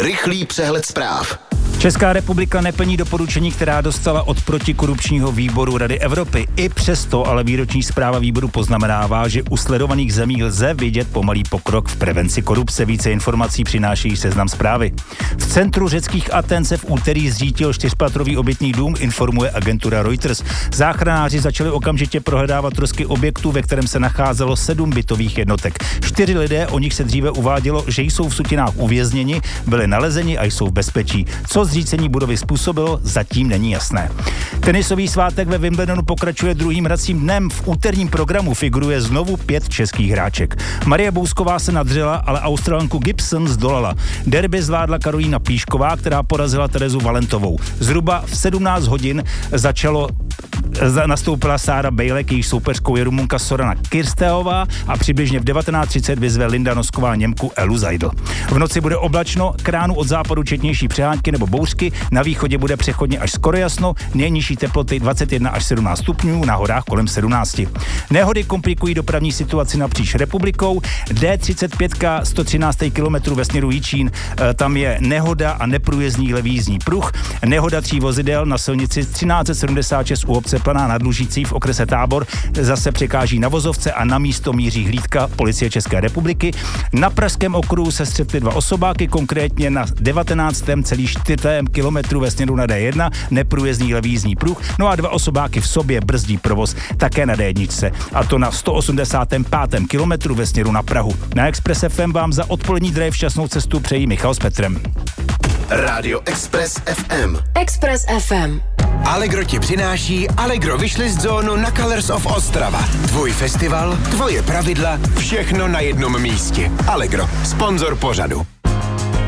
Rychlý přehled zpráv. Česká republika neplní doporučení, která dostala od protikorupčního výboru Rady Evropy. I přesto ale výroční zpráva výboru poznamenává, že u sledovaných zemí lze vidět pomalý pokrok v prevenci korupce. Více informací přináší Seznam Zprávy. V centru řeckých Aten se v úterý zřítil 4patrový obytný dům, informuje agentura Reuters. Záchranáři začali okamžitě prohledávat trosky objektu, ve kterém se nacházelo 7 bytových jednotek. 4 lidé, o nich se dříve uvádělo, že jsou v sutinách uvězněni, byli nalezeni a jsou v bezpečí. Co zřícení budovy způsobilo, zatím není jasné. Tenisový svátek ve Wimbledonu pokračuje druhým hracím dnem. V úterním programu figuruje znovu 5 českých hráček. Marie Bousková se nadřela, ale Australanku Gibson zdolala. Derby zvládla Karolína Plíšková, která porazila Terezu Valentovou. Zhruba v 17 hodin nastoupila Sára Bejlek, jejíž soupeřkou je Rumunka Sorana Kirsteová a přibližně v 19:30 vyzve Linda Nosková Němku Elu Zajdl. V noci bude oblačno, k ránu od západu četnější přehánky nebo bouřky, na východě bude přechodně až skoro jasno, nejnižší teploty 21 až 17 stupňů, na horách kolem 17. Nehody komplikují dopravní situaci napříč republikou. D35 113 km ve směru Jičín, tam je nehoda a neprůjezdný levý jízdní pruh. Nehoda 3 vozidel na silnici 1376 u obce Planá nad Lužicí v okrese Tábor zase překáží na vozovce a na místo míří hlídka Policie České republiky. Na pražském okruhu se střetly 2 osobáky, konkrétně na 19,4 kilometru ve směru na D1 neprůjezdný levý jízdní pruh, no a 2 osobáky v sobě brzdí provoz také na D1, a to na 185. kilometru ve směru na Prahu. Na Express FM vám za odpolední drive šťastnou cestu přejí Michal s Petrem. Rádio Express FM. Express FM. Allegro ti přináší Allegro Wishlist zónu na Colors of Ostrava. Tvůj festival, tvoje pravidla, všechno na jednom místě. Allegro, sponzor pořadu.